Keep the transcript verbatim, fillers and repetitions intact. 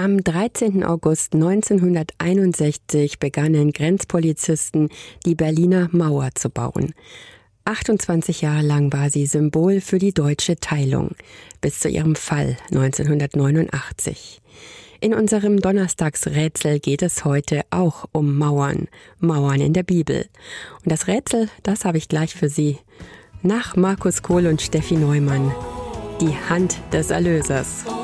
Am dreizehnten August neunzehnhunderteinundsechzig begannen Grenzpolizisten, die Berliner Mauer zu bauen. achtundzwanzig Jahre lang war sie Symbol für die deutsche Teilung, bis zu ihrem Fall neunzehnhundertneunundachtzig. In unserem Donnerstagsrätsel geht es heute auch um Mauern, Mauern in der Bibel. Und das Rätsel, das habe ich gleich für Sie. Nach Markus Kohl und Steffi Neumann, die Hand des Erlösers.